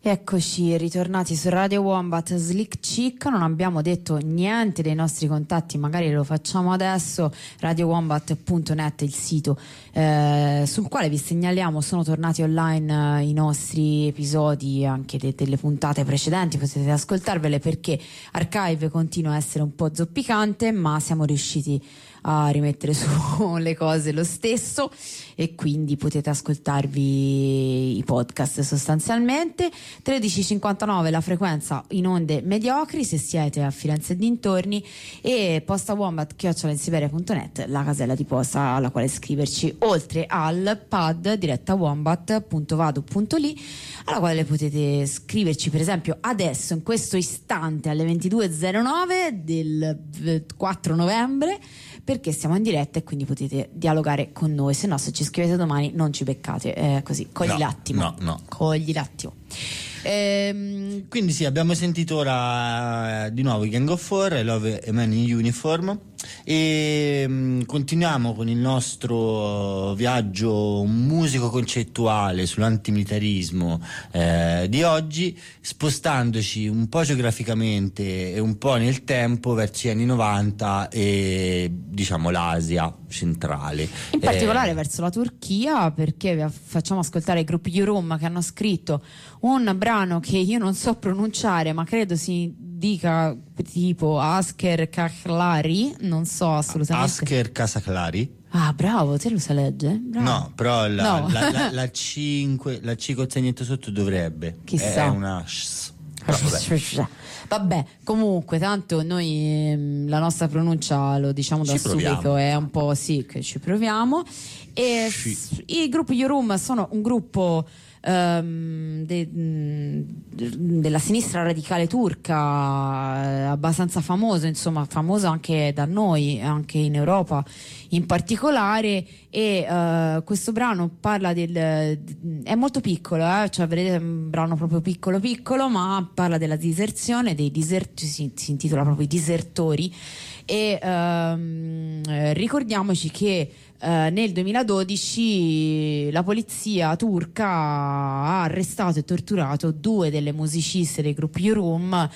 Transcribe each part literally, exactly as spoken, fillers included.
Eccoci, ritornati su Radio Wombat Slick Chick. Non abbiamo detto niente dei nostri contatti, magari lo facciamo adesso. radio wombat punto net è il sito eh, sul quale vi segnaliamo sono tornati online eh, i nostri episodi, anche de- delle puntate precedenti, potete ascoltarvele perché Archive continua a essere un po' zoppicante, ma siamo riusciti a rimettere su le cose lo stesso e quindi potete ascoltarvi i podcast sostanzialmente. Tredici e cinquantanove la frequenza in onde mediocri se siete a Firenze e dintorni, e postawombat chiocciola insiberia punto net la casella di posta alla quale scriverci, oltre al pad diretta wombat punto vado punto li alla quale potete scriverci per esempio adesso in questo istante alle ventidue e zero nove del quattro novembre, perché siamo in diretta e quindi potete dialogare con noi. Se no, se ci scrivete domani non ci beccate, eh, così cogli no, l'attimo no, no. cogli l'attimo ehm... Quindi sì, abbiamo sentito ora eh, di nuovo i Gang of Four, Love a Man in Uniform, e mh, continuiamo con il nostro viaggio musico concettuale sull'antimilitarismo eh, di oggi, spostandoci un po' geograficamente e un po' nel tempo verso gli anni novanta e diciamo l'Asia centrale, in particolare eh, verso la Turchia, perché vi facciamo ascoltare i gruppi Yurum che hanno scritto un brano che io non so pronunciare, ma credo si dica tipo Asker Kaklari, non so assolutamente. Asker Kasaklari. Ah, bravo, te lo sai leggere? Bravo. No, però la, No. la, la, la cinque, la C col segnetto sotto dovrebbe. Chissà. È una sh. Però vabbè. Vabbè, comunque tanto noi ehm, la nostra pronuncia lo diciamo da Ci subito, proviamo. è un po' sì che ci proviamo. E Sì. s- i gruppi Yurum sono un gruppo ehm, de- mh, della sinistra radicale turca, eh, abbastanza famoso, insomma famoso anche da noi, anche in Europa in particolare, e eh, questo brano parla del è molto piccolo, eh? Cioè vedete, è un brano proprio piccolo piccolo, ma parla della diserzione, dei diserti, si, si intitola proprio I disertori, e ehm, eh, ricordiamoci che eh, nel duemiladodici la polizia turca ha arrestato e torturato due delle musiciste dei gruppi Yurum,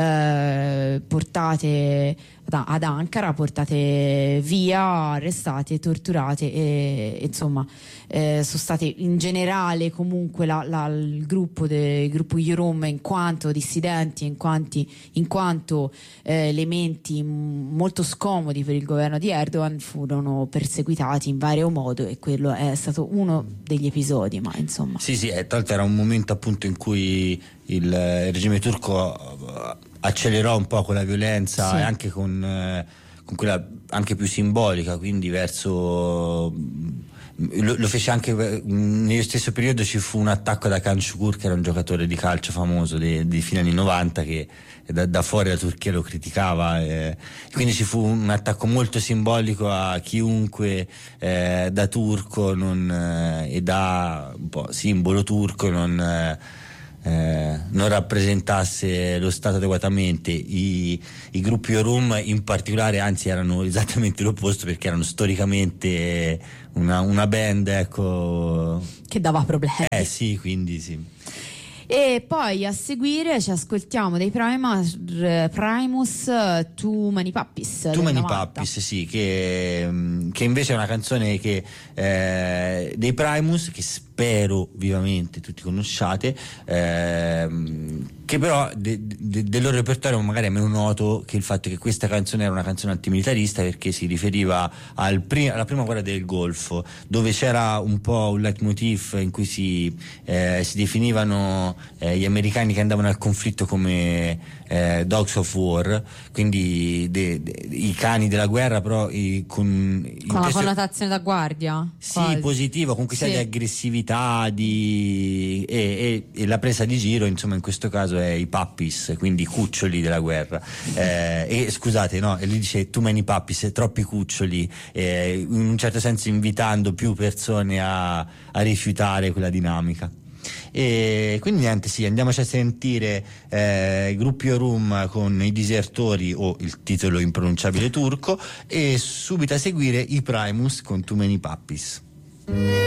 eh, portate ad- ad Ankara, portate via, arrestate, torturate e, e insomma eh, sono state in generale comunque la, la- il gruppo del gruppo Yurum in quanto dissidenti, in, quanti, in quanto eh, elementi m- molto scomodi per il governo di Erdogan, furono perseguitati in vario modo, e quello è stato uno degli episodi, ma insomma Sì, sì, e tra l'altro era un momento appunto in cui il, il regime turco eh, accelerò un po' con la violenza, Sì. e anche con, eh, con quella anche più simbolica, quindi verso lo, lo fece anche nello stesso periodo. Ci fu un attacco da Can Şükür, che era un giocatore di calcio famoso di, di fine anni novanta, che da, da fuori la Turchia lo criticava, eh, quindi ci fu un attacco molto simbolico a chiunque eh, da turco non, eh, e da un po' simbolo turco non eh, Eh, non rappresentasse lo Stato adeguatamente. I, i gruppi Yurum in particolare, anzi, erano esattamente l'opposto, perché erano storicamente una, una band, ecco, che dava problemi. eh sì, quindi sì. E poi a seguire ci ascoltiamo dei Primus, Primus Too Many Puppies. Too del Many novanta. Puppies, sì, che, che invece è una canzone che eh, dei Primus, che spero vivamente tutti conosciate, ehm, che però de, de, del loro repertorio magari è meno noto che il fatto che questa canzone era una canzone antimilitarista, perché si riferiva al prim- alla prima guerra del Golfo, dove c'era un po' un leitmotiv in cui si, eh, si definivano eh, gli americani che andavano al conflitto come eh, dogs of war, quindi de, de, i cani della guerra, però i, con, in Con la questo- connotazione da guardia? sì, quasi. positivo, comunque sia Sì. di aggressività di, e, e, e la presa di giro, insomma in questo caso è i puppies, quindi i cuccioli della guerra, eh, e scusate, no, e lui dice too many puppies, troppi cuccioli, eh, in un certo senso invitando più persone a, a rifiutare quella dinamica. E quindi niente, sì, andiamoci a sentire eh, i gruppi Yurum con I disertori, o il titolo impronunciabile turco, e subito a seguire i Primus con Too Many Puppies.